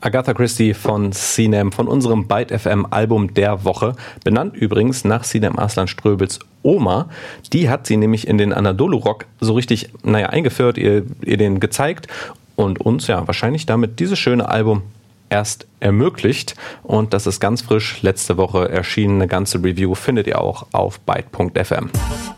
Agatha Christie von Sinem, von unserem Byte FM Album der Woche, benannt übrigens nach Sinem Arslan Ströbels Oma. Die hat sie nämlich in den Anadolu Rock so richtig, eingeführt, ihr den gezeigt und uns wahrscheinlich damit dieses schöne Album erst ermöglicht. Und das ist ganz frisch, letzte Woche erschienen. Eine ganze Review findet ihr auch auf byte.fm.